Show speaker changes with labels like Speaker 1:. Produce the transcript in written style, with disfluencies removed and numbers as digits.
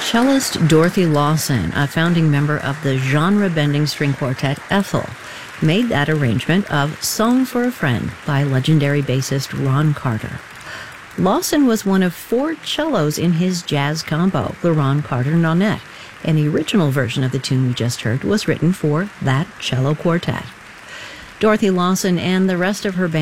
Speaker 1: Cellist Dorothy Lawson, a founding member of the genre-bending string quartet Ethel, made that arrangement of Song for a Friend by legendary bassist Ron Carter. Lawson was one of 4 cellos in his jazz combo, the Ron Carter Nonette, and the original version of the tune we just heard was written for that cello quartet. Dorothy Lawson and the rest of her band